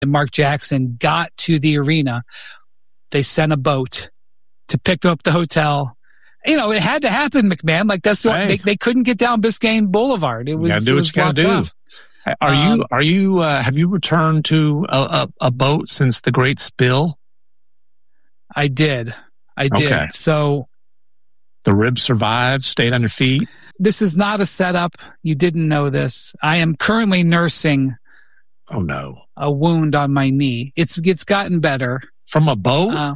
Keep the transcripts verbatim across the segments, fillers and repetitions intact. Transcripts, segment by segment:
and Mark Jackson got to the arena, they sent a boat to pick them up at the hotel. You know, it had to happen, McMahon. Like that's what hey. they, they couldn't get down Biscayne Boulevard. It was, you gotta do it what was you gotta blocked do. off. Are Um, you, are you, uh, have you returned to a, a, a boat since the Great Spill? I did. I did. Okay. So The ribs survived, stayed on your feet? this is not a setup. You didn't know this. I am currently nursing Oh, no. a wound on my knee. It's it's gotten better. From a boat? Uh,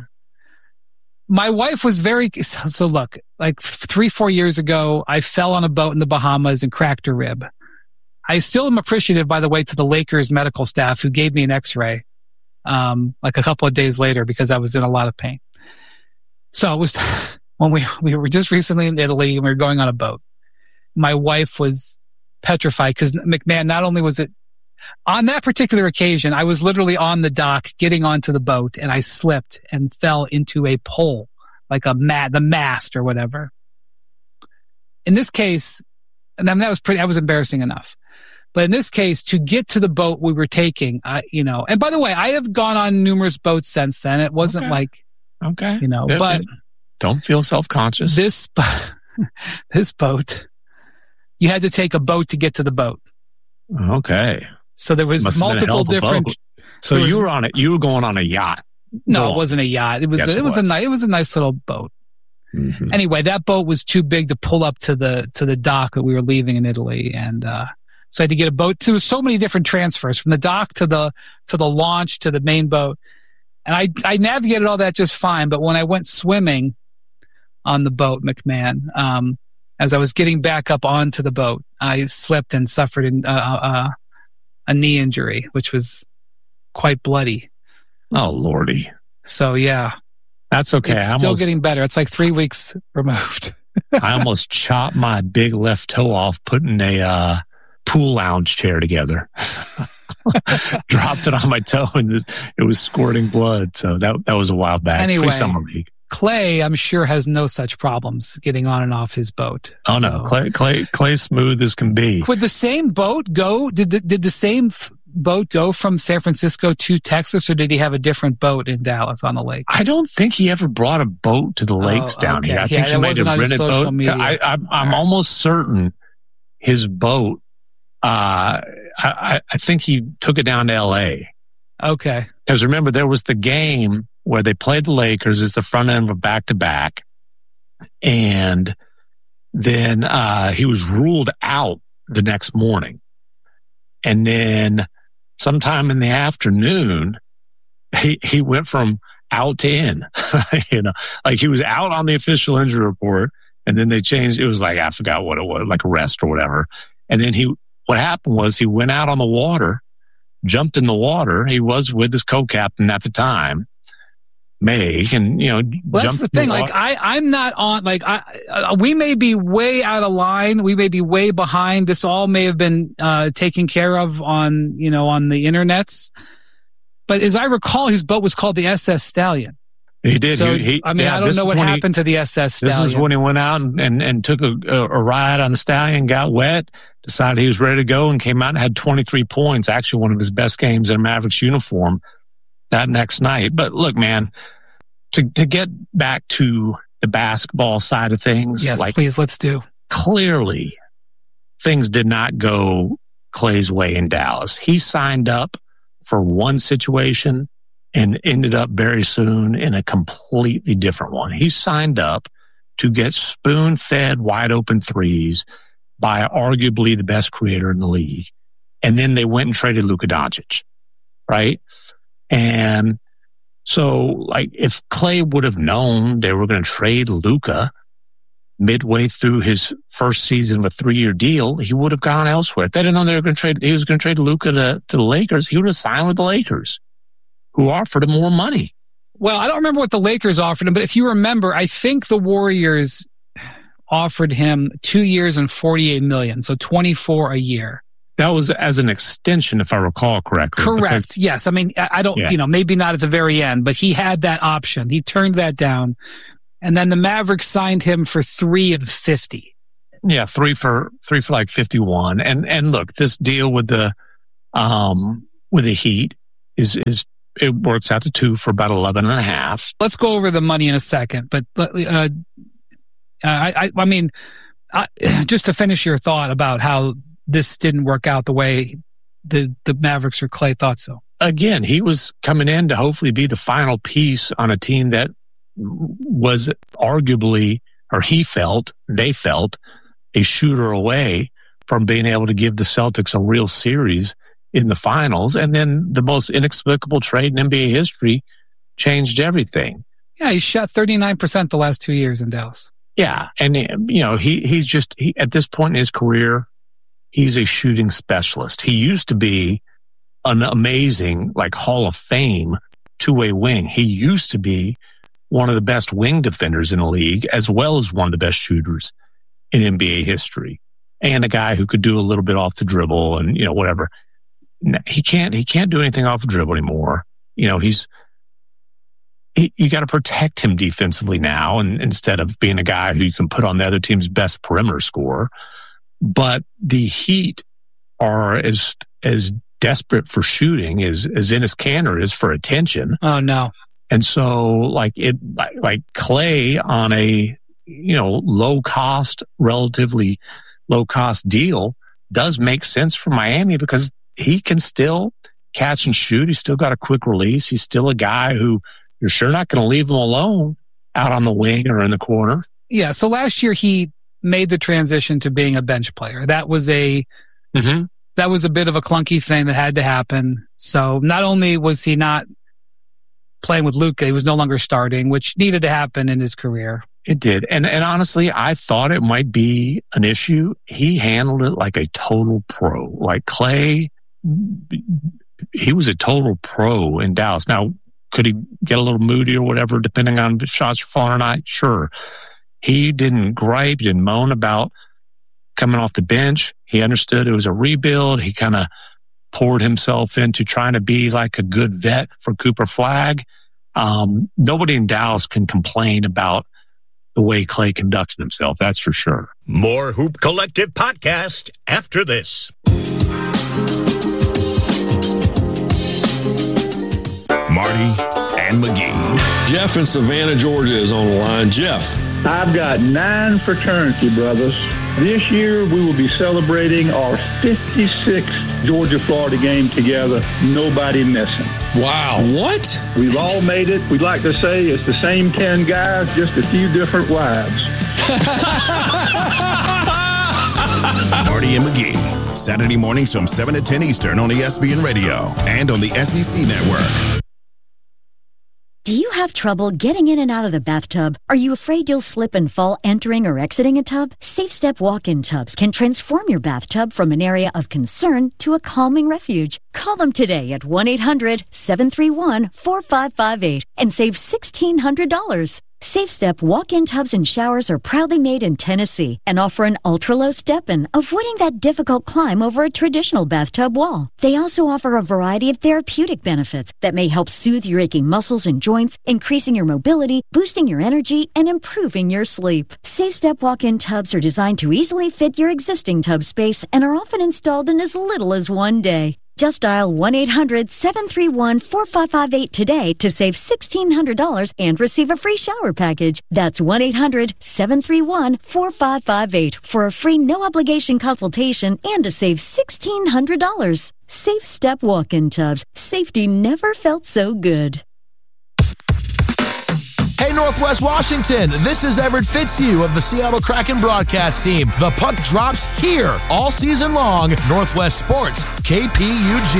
my wife was very so, so look, like three, four years ago, I fell on a boat in the Bahamas and cracked a rib. I still am appreciative, by the way, to the Lakers medical staff who gave me an x-ray um, like a couple of days later because I was in a lot of pain. So it was when we we were just recently in Italy and we were going on a boat. My wife was petrified because McMahon, not only was it on that particular occasion, I was literally on the dock getting onto the boat and I slipped and fell into a pole, like a mat, the mast or whatever. In this case, and then that was pretty, that was embarrassing enough. But in this case, to get to the boat we were taking, uh, you know, and by the way, I have gone on numerous boats since then. It wasn't Okay. like, Okay. you know, Yeah, but yeah. Don't feel self-conscious. this, this boat, you had to take a boat to get to the boat. Okay. So there was Must have been a hell multiple of a different. boat. So there was- you were on it. You were going on a yacht. No, Go it on. wasn't a yacht. It was Yes, it, it was, was. a nice it was a nice little boat. Mhm. Anyway, that boat was too big to pull up to the to the dock that we were leaving in Italy, and uh, so I had to get a boat. There was so many different transfers from the dock to the to the launch to the main boat, and I I navigated all that just fine. But when I went swimming on the boat, McMahon, um, as I was getting back up onto the boat, I slipped and suffered an, uh, uh, a knee injury, which was quite bloody. Oh, Lordy. So yeah. That's okay. It's I still almost, getting better. It's like three weeks removed. I almost chopped my big left toe off putting a uh, pool lounge chair together. Dropped it on my toe and it was squirting blood. So that that was a while back. Anyway. Pre-summer league. Clay, I'm sure, has no such problems getting on and off his boat. Oh, no. So- Clay, Clay, Clay smooth as can be. Would the same boat go? Did the, did the same f- boat go from San Francisco to Texas, or did he have a different boat in Dallas on the lake? I don't think he ever brought a boat to the lakes down okay. here. I Yeah, think he that made wasn't a on his rented social boat. media. I, I, I'm All right. almost certain his boat, uh, I, I- I think he took it down to L A. Okay. Because remember, there was the game where they played the Lakers as the front end of a back-to-back. And then uh, he was ruled out the next morning. And then sometime in the afternoon, he, he went from out to in. you know, like he was out on the official injury report. And then they changed. It was like, I forgot what it was, like a rest or whatever. And then he, what happened was he went out on the water, jumped in the water. He was with his co-captain at the time, May, and you know, Well, that's jumped the in thing. Like water. I, I'm not on. Like I, uh, we may be way out of line. We may be way behind. This all may have been uh, taken care of on, you know, on the internets. But as I recall, his boat was called the S S Stallion. He did. So he, he, I mean, yeah, I don't this know is what when he- happened to the S S Stallion. This is when he went out and, and, and took a, a, a ride on the Stallion, got wet, decided he was ready to go, and came out and had twenty-three points. Actually, one of his best games in a Mavericks uniform that next night. But look, man, to to get back to the basketball side of things, Yes, like please, let's do. clearly things did not go Clay's way in Dallas. He signed up for one situation and ended up very soon in a completely different one. He signed up to get spoon-fed wide open threes by arguably the best creator in the league. And then they went and traded Luka Doncic, right? And so, like, if Clay would have known they were going to trade Luka midway through his first season of a three-year deal, he would have gone elsewhere. If they didn't know they were going to trade, he was going to trade Luka to, to the Lakers, he would have signed with the Lakers, who offered him more money. Well, I don't remember what the Lakers offered him, but if you remember, I think the Warriors offered him two years and forty-eight million, so twenty-four a year. That was as an extension, if I recall correctly. Correct. because- Yes. I mean, I I don't, Yeah. you know, maybe not at the very end, but he had that option. He turned that down. And then the Mavericks signed him for three and fifty. Yeah, three for three for like fifty-one. And and look, this deal with the um with the Heat, is is it works out to two for about eleven and a half. Let's go over the money in a second, but uh, I, I, I mean, I, just to finish your thought about how this didn't work out the way the the Mavericks or Clay thought so. Again, he was coming in to hopefully be the final piece on a team that was arguably, or he felt, they felt, a shooter away from being able to give the Celtics a real series in the finals. And then the most inexplicable trade in N B A history changed everything. Yeah, he shot thirty-nine percent the last two years in Dallas. Yeah, and, you know, he he's just, he, at this point in his career, he's a shooting specialist. He used to be an amazing, like, Hall of Fame two-way wing. He used to be one of the best wing defenders in the league, as well as one of the best shooters in N B A history, and a guy who could do a little bit off the dribble and, you know, whatever. He can't, he can't do anything off the dribble anymore. You know, he's, he, you got to protect him defensively now, and instead of being a guy who you can put on the other team's best perimeter scorer. But the Heat are as, as desperate for shooting as, as Enes Kanter is for attention. Oh, no. And so, like, it, like, like Clay on a, you know, low cost, relatively low cost deal does make sense for Miami because he can still catch and shoot. He's still got a quick release. He's still a guy who you're sure not going to leave him alone out on the wing or in the corner. Yeah. So last year he made the transition to being a bench player. That was a, mm-hmm. that was a bit of a clunky thing that had to happen. So not only was he not playing with Luka, he was no longer starting, which needed to happen in his career. It did. And and honestly, I thought it might be an issue. He handled it like a total pro. Like Clay, he was a total pro in Dallas. Now, could he get a little moody or whatever, depending on if shots are falling or not? Sure. He didn't gripe, didn't moan about coming off the bench. He understood it was a rebuild. He kind of poured himself into trying to be like a good vet for Cooper Flagg. Um, nobody in Dallas can complain about the way Clay conducts himself, that's for sure. More Hoop Collective podcast after this. Marty and McGee. Jeff in Savannah, Georgia is on the line. Jeff. I've got nine fraternity brothers. This year we will be celebrating our fifty-sixth Georgia-Florida game together. Nobody missing. Wow. What? We've all made it. We'd like to say it's the same ten guys, just a few different wives. Marty and McGee. Saturday mornings from seven to ten Eastern on E S P N Radio and on the S E C Network. Do you have trouble getting in and out of the bathtub? Are you afraid you'll slip and fall entering or exiting a tub? SafeStep walk-in tubs can transform your bathtub from an area of concern to a calming refuge. Call them today at one eight hundred seven three one four five five eight and save sixteen hundred dollars. SafeStep walk-in tubs and showers are proudly made in Tennessee and offer an ultra-low step-in, avoiding that difficult climb over a traditional bathtub wall. They also offer a variety of therapeutic benefits that may help soothe your aching muscles and joints, increasing your mobility, boosting your energy, and improving your sleep. SafeStep walk-in tubs are designed to easily fit your existing tub space and are often installed in as little as one day. Just dial one eight hundred seven three one four five five eight today to save sixteen hundred dollars and receive a free shower package. That's one eight hundred seven three one four five five eight for a free no-obligation consultation and to save sixteen hundred dollars. SafeStep walk-in tubs. Safety never felt so good. Hey, Northwest Washington, this is Everett Fitzhugh of the Seattle Kraken broadcast team. The puck drops here all season long. Northwest Sports, K P U G.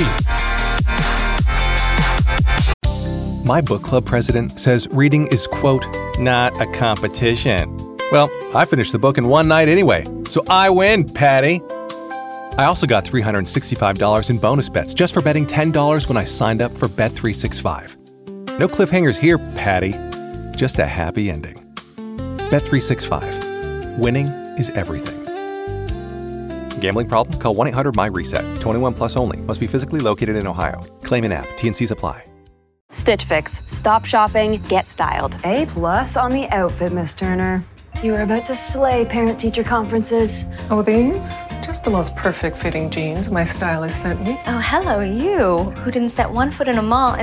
My book club president says reading is, quote, not a competition. Well, I finished the book in one night anyway, so I win, Patty. I also got three hundred sixty-five dollars in bonus bets just for betting ten dollars when I signed up for Bet three sixty-five. No cliffhangers here, Patty. Just a happy ending. Bet three sixty-five. Winning is everything. Gambling problem? Call one eight hundred my reset. twenty-one plus only. Must be physically located in Ohio. Claim in app. T and Cs apply. Stitch Fix. Stop shopping. Get styled. A plus on the outfit, Miss Turner. You are about to slay parent-teacher conferences. Oh, these? Just the most perfect fitting jeans my stylist sent me. Oh, hello, you, who didn't set one foot in a mall